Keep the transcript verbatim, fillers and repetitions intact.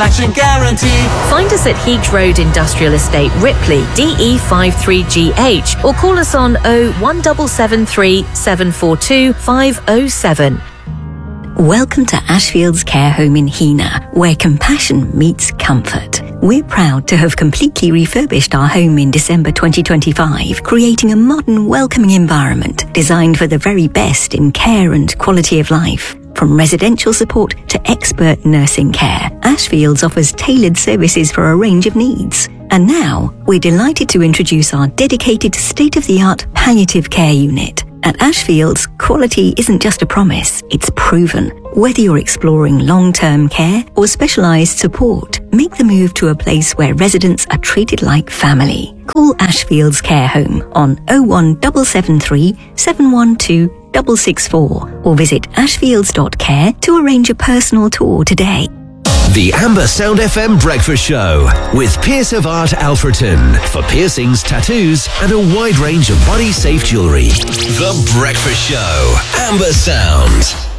satisfaction guarantee. Find us at Heath Road Industrial Estate, Ripley, D E five three G H, or call us on oh one seven seven three, seven four two, five oh seven. Welcome to Ashfields Care Home in Hena, where compassion meets comfort. We're proud to have completely refurbished our home in December twenty twenty-five, creating a modern, welcoming environment designed for the very best in care and quality of life. From residential support to expert nursing care, Ashfields offers tailored services for a range of needs. And now, we're delighted to introduce our dedicated state-of-the-art palliative care unit. At Ashfields, quality isn't just a promise, it's proven. Whether you're exploring long-term care or specialised support, make the move to a place where residents are treated like family. Call Ashfields Care Home on oh one seven seven three, seven one two, six six four or visit ashfields dot care to arrange a personal tour today. The Amber Sound F M Breakfast Show with Pierce of Art Alfreton for piercings, tattoos and a wide range of body safe jewellery. The Breakfast Show. Amber Sound.